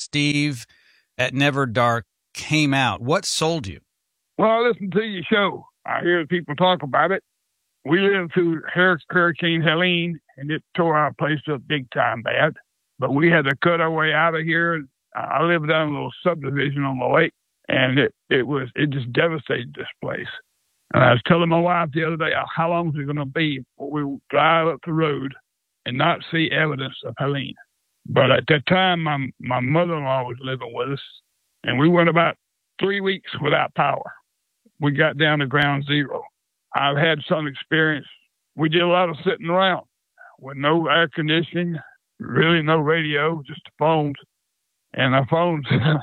Steve at Never Dark came out. What sold you? Well, I listened to your show. I hear people talk about it. We lived through Hurricane Helene, and it tore our place up big time bad. But we had to cut our way out of here. I lived down a little subdivision on the lake, and it just devastated this place. And I was telling my wife the other day, how long is it going to be before we drive up the road and not see evidence of Helene? But at that time, my mother-in-law was living with us, and we went about 3 weeks without power. We got down to ground zero. I've had some experience. We did a lot of sitting around with no air conditioning, really no radio, just the phones. And our phones,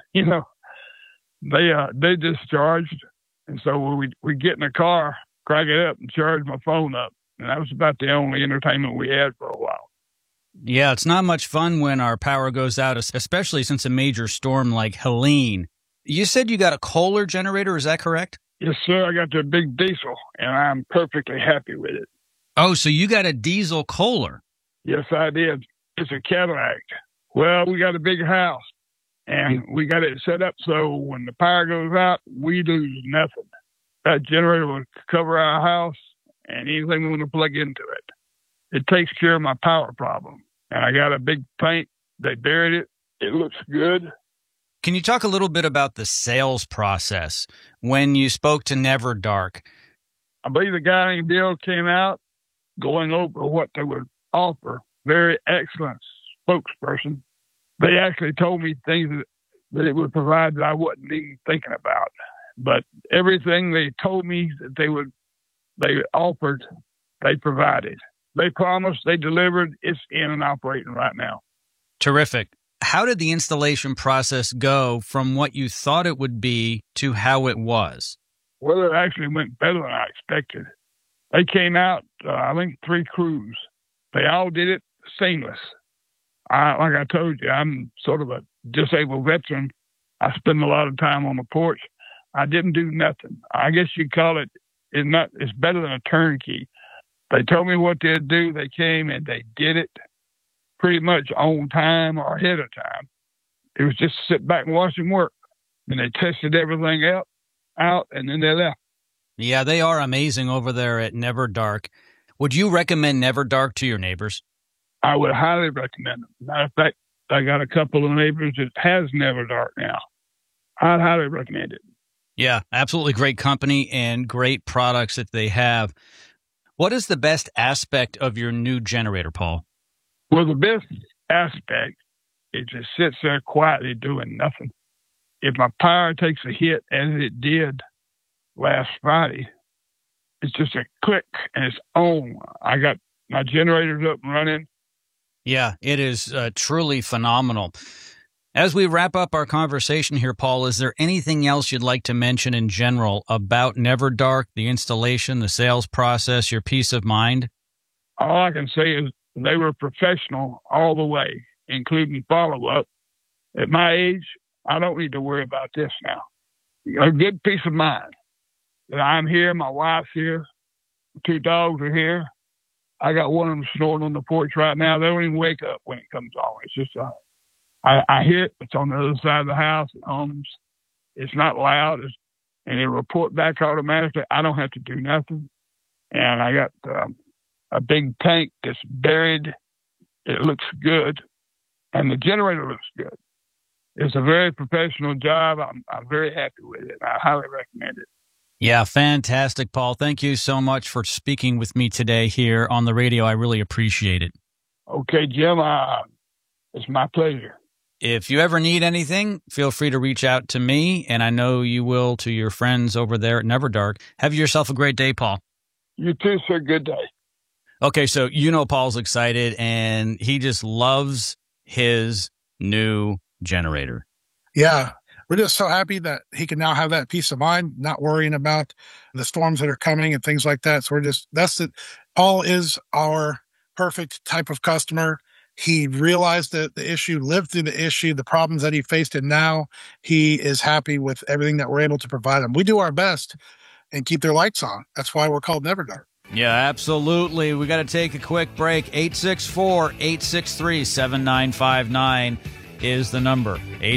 they discharged. And so we get in the car, crank it up, and charge my phone up. And that was about the only entertainment we had for a while. Yeah, it's not much fun when our power goes out, especially since a major storm like Helene. You said you got a Kohler generator, is that correct? Yes, sir. I got the big diesel, and I'm perfectly happy with it. Oh, so you got a diesel Kohler? Yes, I did. It's a Cadillac. Well, we got a big house, and we got it set up so when the power goes out, we lose nothing. That generator will cover our house and anything we want to plug into it. It takes care of my power problem. And I got a big tank. They buried it. It looks good. Can you talk a little bit about the sales process when you spoke to Never Dark? I believe the guy named Bill came out going over what they would offer. Very excellent spokesperson. They actually told me things that it would provide that I wasn't even thinking about. But everything they told me that they offered, they provided. They promised, they delivered. It's in and operating right now. Terrific. How did the installation process go from what you thought it would be to how it was? Well, it actually went better than I expected. They came out, I think, 3 crews. They all did it seamless. Like I told you, I'm sort of a disabled veteran. I spend a lot of time on the porch. I didn't do nothing. I guess you'd call it, it's better than a turnkey. They told me what they'd do. They came and they did it pretty much on time or ahead of time. It was just sit back and watch them work. And they tested everything out, and then they left. Yeah, they are amazing over there at Never Dark. Would you recommend Never Dark to your neighbors? I would highly recommend them. Matter of fact, I got a couple of neighbors that has Never Dark now. I'd highly recommend it. Yeah, absolutely great company and great products that they have. What is the best aspect of your new generator, Paul? Well, the best aspect is it sits there quietly doing nothing. If my power takes a hit, as it did last Friday, it's just a click and it's on. I got my generators up and running. Yeah, it is truly phenomenal. As we wrap up our conversation here, Paul, is there anything else you'd like to mention in general about Never Dark, the installation, the sales process, your peace of mind? All I can say is they were professional all the way, including follow-up. At my age, I don't need to worry about this now. A good peace of mind that I'm here, my wife's here, 2 dogs are here. I got one of them snoring on the porch right now. They don't even wake up when it comes on. It's just, I hear it. It's on the other side of the house. It hums. It's not loud. And it'll report back automatically. I don't have to do nothing. And I got a big tank that's buried. It looks good. And the generator looks good. It's a very professional job. I'm very happy with it. I highly recommend it. Yeah, fantastic, Paul. Thank you so much for speaking with me today here on the radio. I really appreciate it. Okay, Jim, it's my pleasure. If you ever need anything, feel free to reach out to me, and I know you will to your friends over there at Never Dark. Have yourself a great day, Paul. You too, sir. Good day. Okay, so you know Paul's excited, and he just loves his new generator. Yeah. We're just so happy that he can now have that peace of mind, not worrying about the storms that are coming and things like that. So that's it. Paul is our perfect type of customer. He realized the issue, lived through the issue, the problems that he faced, and now he is happy with everything that we're able to provide him. We do our best and keep their lights on. That's why we're called Never Dark. Yeah, absolutely. We got to take a quick break. 864-863-7959 is the number.